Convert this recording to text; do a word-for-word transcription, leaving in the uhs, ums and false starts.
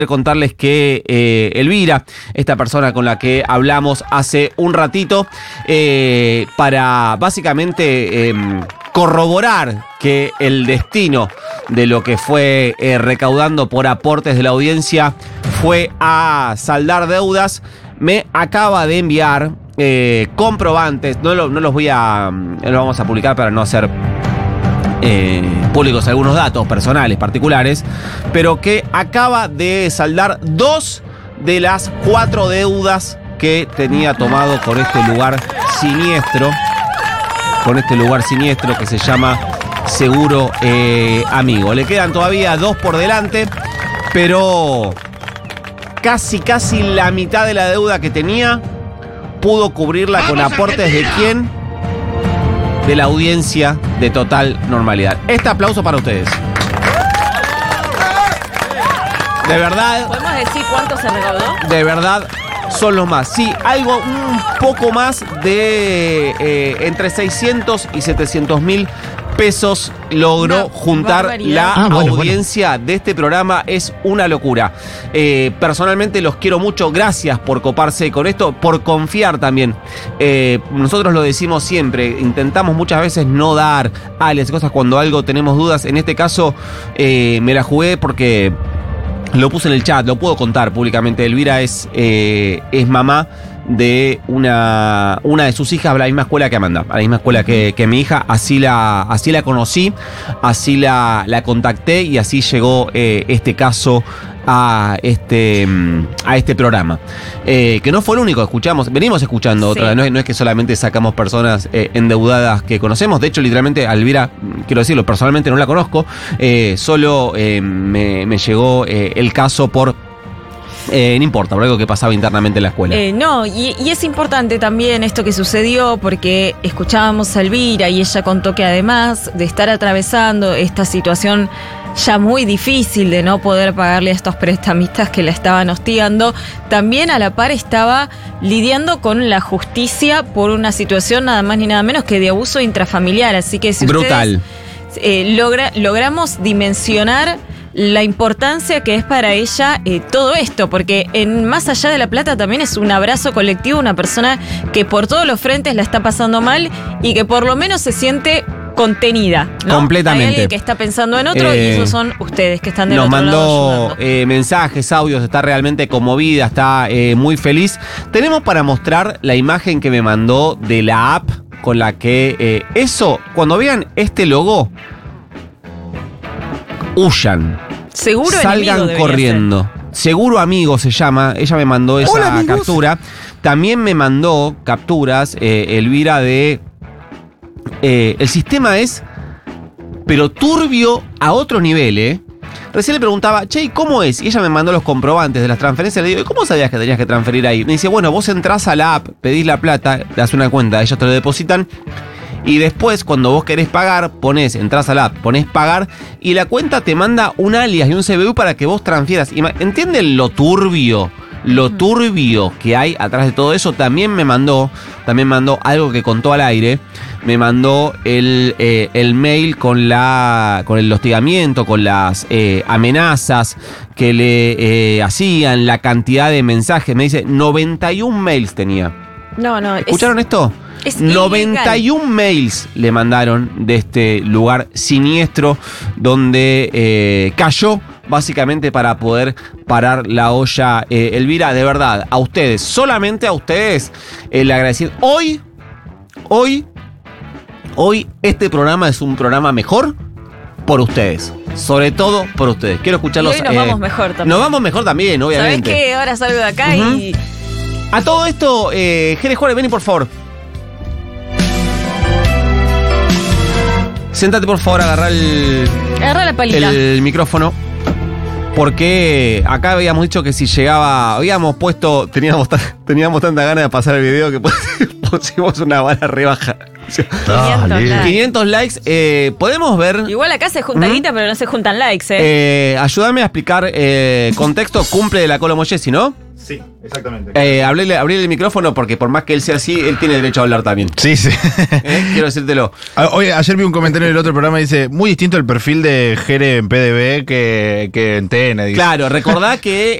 Contarles que eh, Elvira, esta persona con la que hablamos hace un ratito, eh, para básicamente eh, corroborar que el destino de lo que fue eh, recaudando por aportes de la audiencia fue a saldar deudas, me acaba de enviar eh, comprobantes. No, lo, no los voy a, no los vamos a publicar para no hacer Eh, públicos algunos datos personales, particulares, pero que acaba de saldar dos de las cuatro deudas que tenía tomado con este lugar siniestro, con este lugar siniestro que se llama Seguro eh, Amigo. Le quedan todavía dos por delante, pero casi, casi la mitad de la deuda que tenía pudo cubrirla con aportes de quién, de la audiencia de Total Normalidad. Este aplauso para ustedes. De verdad. ¿Podemos decir cuánto se recaudó? De verdad, son los más. Sí, algo un poco más de eh, entre seiscientos y setecientos mil pesos logró una juntar barbaridad. La ah, bueno, audiencia bueno. de este programa. Es una locura. Eh, personalmente los quiero mucho. Gracias por coparse con esto, por confiar también. Eh, nosotros lo decimos siempre. Intentamos muchas veces no dar alias, cosas cuando algo tenemos dudas. En este caso eh, me la jugué porque lo puse en el chat, lo puedo contar públicamente. Elvira es, eh, es mamá de una, una de sus hijas a la misma escuela que Amanda, a la misma escuela que, que mi hija. Así la, así la conocí, así la, la contacté y así llegó eh, este caso a este, a este programa. Eh, que no fue el único, escuchamos, venimos escuchando sí. otra, no es, no es que solamente sacamos personas eh, endeudadas que conocemos. De hecho, literalmente, a Elvira, quiero decirlo, personalmente no la conozco, eh, solo eh, me, me llegó eh, el caso por Eh, no importa, por algo que pasaba internamente en la escuela. Eh, no, y, y es importante también esto que sucedió porque escuchábamos a Elvira y ella contó que además de estar atravesando esta situación ya muy difícil de no poder pagarle a estos prestamistas que la estaban hostigando, también a la par estaba lidiando con la justicia por una situación nada más ni nada menos que de abuso intrafamiliar. Así que si brutal. ustedes eh, logra, logramos dimensionar la importancia que es para ella eh, todo esto, porque en más allá de la plata también es un abrazo colectivo, una persona que por todos los frentes la está pasando mal y que por lo menos se siente contenida, ¿no? Completamente. Hay alguien que está pensando en otro eh, y esos son ustedes que están del nos otro mandó lado ayudando. Eh, mensajes, audios, está realmente conmovida, está eh, muy feliz. Tenemos para mostrar la imagen que me mandó de la app con la que eh, eso, cuando vean este logo, huyan. Seguro salgan corriendo. Ser. Seguro Amigo se llama. Ella me mandó esa Hola, captura. También me mandó capturas, eh, Elvira, de eh, el sistema es pero turbio a otro nivel, ¿eh? Recién le preguntaba, che, ¿cómo es? Y ella me mandó los comprobantes de las transferencias. Le digo, ¿cómo sabías que tenías que transferir ahí? Me dice, bueno, vos entrás a la app, pedís la plata, le das una cuenta, ellos te lo depositan. Y después, cuando vos querés pagar, ponés, entrás a la app, ponés pagar y la cuenta te manda un alias y un C B U para que vos transfieras. ¿Entienden lo turbio? Lo turbio que hay atrás de todo eso. También me mandó, también mandó algo que contó al aire. Me mandó el, eh, el mail con la con el hostigamiento, con las eh, amenazas que le eh, hacían, la cantidad de mensajes. Me dice, noventa y un mails tenía. No, no. ¿Escucharon es... esto? Es noventa y un mails le mandaron de este lugar siniestro donde eh, cayó básicamente para poder parar la olla. Eh, Elvira, de verdad, a ustedes, solamente a ustedes, el agradecido. Hoy, hoy, hoy este programa es un programa mejor por ustedes. Sobre todo por ustedes. Quiero escucharlos. Y hoy nos eh, vamos mejor también. Nos vamos mejor también, obviamente. ¿Sabés qué? Ahora salgo de acá uh-huh. y... A todo esto, eh, Jere Juárez, vení por favor. Séntate por favor, agarrá el, agarrá la palita. el micrófono. Porque acá habíamos dicho que si llegaba, habíamos puesto, teníamos, teníamos tanta ganas de pasar el video que pusimos una vara rebaja. quinientos likes. quinientos likes. Eh, Podemos ver. Igual acá se junta guita, ¿Mm? pero no se juntan likes, ¿eh? eh ayúdame a explicar eh, contexto. Cumple de la Colo Moyesi, ¿no? Sí, exactamente. Eh, hablele, abrile el micrófono porque por más que él sea así, él tiene derecho a hablar también. Sí, sí. ¿Eh? Quiero decírtelo. Oye, ayer vi un comentario en el otro programa y dice, muy distinto el perfil de Jere en P D B que, que en T N. Dice. Claro, recordá que